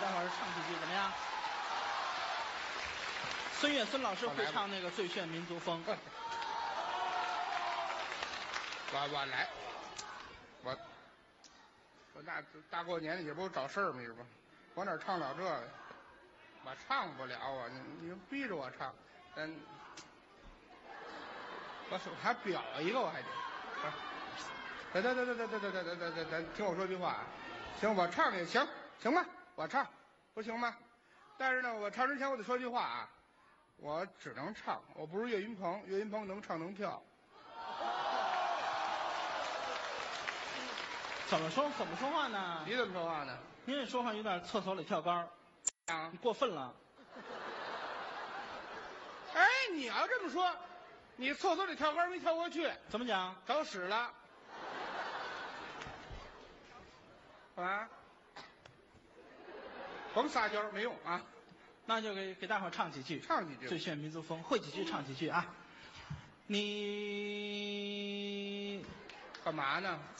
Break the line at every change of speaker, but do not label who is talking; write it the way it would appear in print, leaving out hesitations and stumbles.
会儿唱几句怎么样？孙越孙老师会唱那个《最炫民族风》。
我来，我大过年的也不找事儿嘛，是吧？我哪唱了这个？我唱不了啊！你逼着我唱，我还表一个，我还得。咱听我说句话啊，行，我唱也行，行吧？我唱，不行吗？但是呢，我唱之前我得说句话啊，我只能唱，我不是岳云鹏，岳云鹏能唱能跳。
怎么说话呢？
你怎么说话呢？
您这说话有点厕所里跳杆儿，你过分了。
哎，你要这么说，你厕所里跳杆没跳过去，
怎么讲？
找屎了。啊，甭撒娇没用啊！
那就给大伙儿唱几句，
唱几句
《最炫民族风》，会几句唱几句啊。你
干嘛呢？